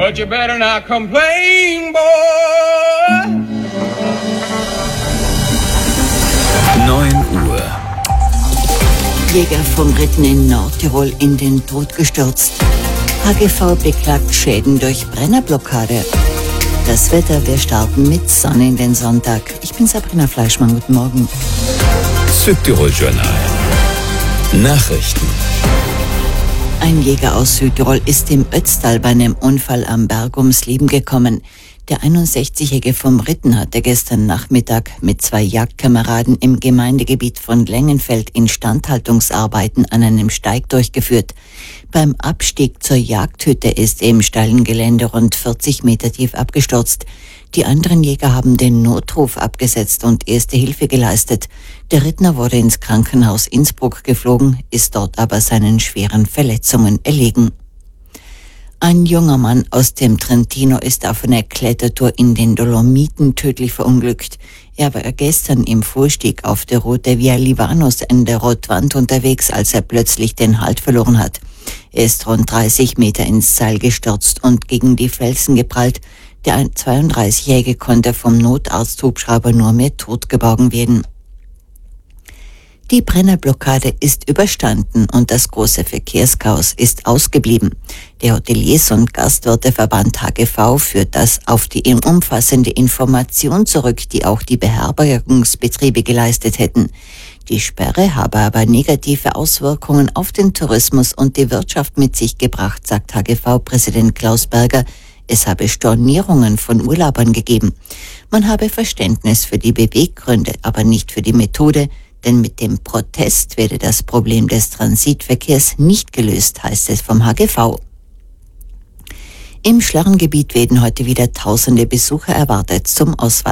But you better not complain, boy. 9 Uhr. Jäger vom Ritten in Nordtirol in den Tod gestürzt. HGV beklagt Schäden durch Brennerblockade. Das Wetter, wir starten mit Sonne in den Sonntag. Ich bin Sabrina Fleischmann, guten Morgen. Südtirol Journal. Nachrichten. Ein Jäger aus Südtirol ist im Ötztal bei einem Unfall am Berg ums Leben gekommen. Der 61-Jährige vom Ritten hatte gestern Nachmittag mit 2 Jagdkameraden im Gemeindegebiet von Längenfeld Instandhaltungsarbeiten an einem Steig durchgeführt. Beim Abstieg zur Jagdhütte ist er im steilen Gelände rund 40 Meter tief abgestürzt. Die anderen Jäger haben den Notruf abgesetzt und erste Hilfe geleistet. Der Rittner wurde ins Krankenhaus Innsbruck geflogen, ist dort aber seinen schweren Verletzungen erlegen. Ein junger Mann aus dem Trentino ist auf einer Klettertour in den Dolomiten tödlich verunglückt. Er war gestern im Vorstieg auf der Route Via Livanos in der Rotwand unterwegs, als er plötzlich den Halt verloren hat. Er ist rund 30 Meter ins Seil gestürzt und gegen die Felsen geprallt. Der 32-Jährige konnte vom Notarzthubschrauber nur mehr tot geborgen werden. Die Brennerblockade ist überstanden und das große Verkehrschaos ist ausgeblieben. Der Hoteliers- und Gastwirteverband HGV führt das auf die umfassende Information zurück, die auch die Beherbergungsbetriebe geleistet hätten. Die Sperre habe aber negative Auswirkungen auf den Tourismus und die Wirtschaft mit sich gebracht, sagt HGV-Präsident Klaus Berger. Es habe Stornierungen von Urlaubern gegeben. Man habe Verständnis für die Beweggründe, aber nicht für die Methode, denn mit dem Protest werde das Problem des Transitverkehrs nicht gelöst, heißt es vom HGV. Im Schlörngebiet werden heute wieder tausende Besucher erwartet zum Ausweichen